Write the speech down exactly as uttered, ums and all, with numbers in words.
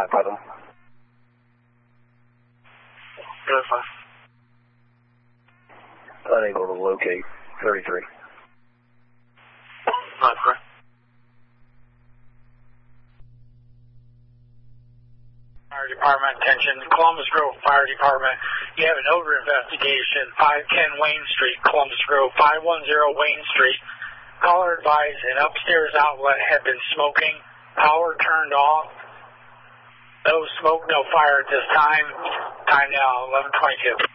identify them. Identify. Unable to locate. thirty-three. Not correct. Fire Department, attention. Columbus Grove Fire Department. You have an odor investigation. five ten Wayne Street, Columbus Grove. five one zero Wayne Street. Caller advised an upstairs outlet had been smoking. Power turned off. No smoke, no fire at this time. Time now, eleven twenty-two.